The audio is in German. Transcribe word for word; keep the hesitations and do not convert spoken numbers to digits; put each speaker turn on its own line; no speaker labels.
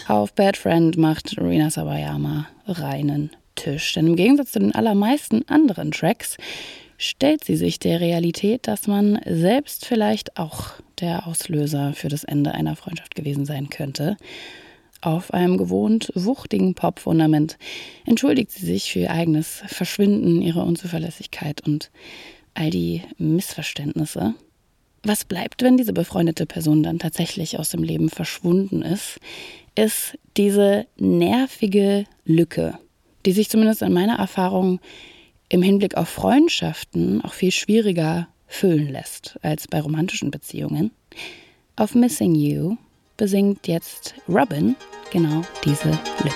Auf Bad Friend macht Rina Sawayama reinen Tisch. Denn im Gegensatz zu den allermeisten anderen Tracks stellt sie sich der Realität, dass man selbst vielleicht auch der Auslöser für das Ende einer Freundschaft gewesen sein könnte. Auf einem gewohnt wuchtigen Pop-Fundament entschuldigt sie sich für ihr eigenes Verschwinden, ihre Unzuverlässigkeit und all die Missverständnisse. Was bleibt, wenn diese befreundete Person dann tatsächlich aus dem Leben verschwunden ist, ist diese nervige Lücke, die sich zumindest in meiner Erfahrung im Hinblick auf Freundschaften auch viel schwieriger füllen lässt als bei romantischen Beziehungen. Auf Missing You besingt jetzt Robin genau diese Lücke.